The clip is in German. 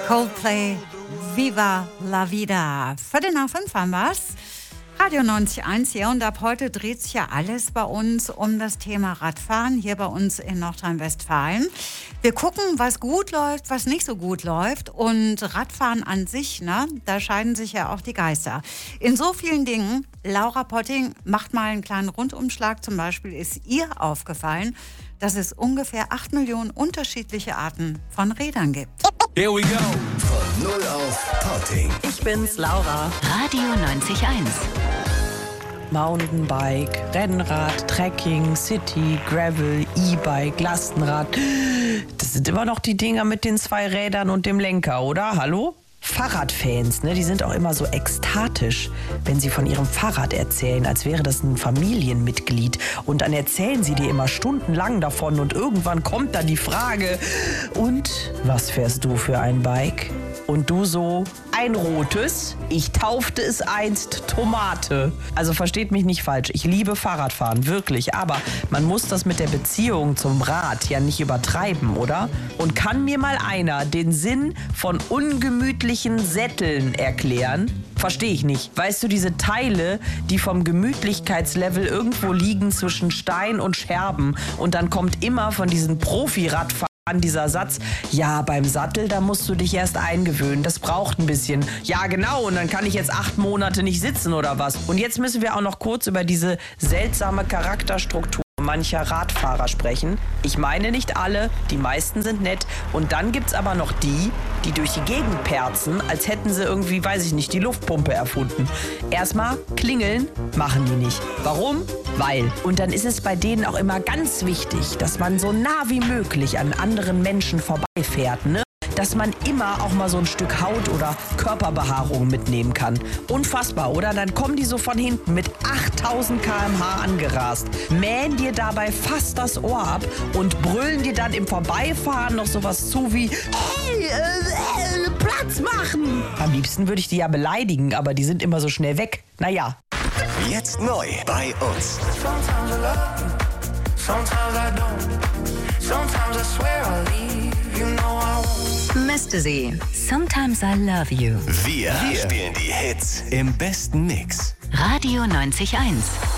Coldplay, Viva la Vida. 4:45 haben wir's. Radio 90.1 hier und ab heute dreht sich ja alles bei uns um das Thema Radfahren, hier bei uns in Nordrhein-Westfalen. Wir gucken, was gut läuft, was nicht so gut läuft, und Radfahren an sich, ne, da scheiden sich ja auch die Geister. In so vielen Dingen, Laura Potting macht mal einen kleinen Rundumschlag, zum Beispiel ist ihr aufgefallen, dass es ungefähr 8 Millionen unterschiedliche Arten von Rädern gibt. Here we go. Von 0 auf Potting. Ich bin's, Laura. Radio 90.1. Mountainbike, Rennrad, Trekking, City, Gravel, E-Bike, Lastenrad. Das sind immer noch die Dinger mit den 2 Rädern und dem Lenker, oder? Hallo? Fahrradfans, ne, die sind auch immer so ekstatisch, wenn sie von ihrem Fahrrad erzählen, als wäre das ein Familienmitglied. Und dann erzählen sie dir immer stundenlang davon und irgendwann kommt dann die Frage: Und was fährst du für ein Bike? Und du so: ein rotes. Ich taufte es einst Tomate. Also versteht mich nicht falsch, ich liebe Fahrradfahren, wirklich. Aber man muss das mit der Beziehung zum Rad ja nicht übertreiben, oder? Und kann mir mal einer den Sinn von ungemütlichen Sätteln erklären? Verstehe ich nicht. Weißt du, diese Teile, die vom Gemütlichkeitslevel irgendwo liegen zwischen Stein und Scherben, und dann kommt immer von diesen Profi-Radfahrern an dieser Satz: ja, beim Sattel, da musst du dich erst eingewöhnen, das braucht ein bisschen. Ja, genau, und dann kann ich jetzt 8 Monate nicht sitzen oder was. Und jetzt müssen wir auch noch kurz über diese seltsame Charakterstruktur mancher Radfahrer sprechen. Ich meine nicht alle, die meisten sind nett. Und dann gibt's aber noch die, die durch die Gegend perzen, als hätten sie irgendwie, weiß ich nicht, die Luftpumpe erfunden. Erstmal klingeln machen die nicht. Warum? Weil. Und dann ist es bei denen auch immer ganz wichtig, dass man so nah wie möglich an anderen Menschen vorbeifährt, ne? Dass man immer auch mal so ein Stück Haut oder Körperbehaarung mitnehmen kann. Unfassbar, oder? Dann kommen die so von hinten mit 8000 km/h angerast, mähen dir dabei fast das Ohr ab und brüllen dir dann im Vorbeifahren noch sowas zu wie: hey, Platz machen! Am liebsten würde ich die ja beleidigen, aber die sind immer so schnell weg. Naja. Jetzt neu bei uns. Sometimes I love you, sometimes I don't. Sometimes I swear I'll leave, you know I won't. Misste sie. Sometimes I love you. Wir spielen die Hits im besten Mix. Radio 90.1.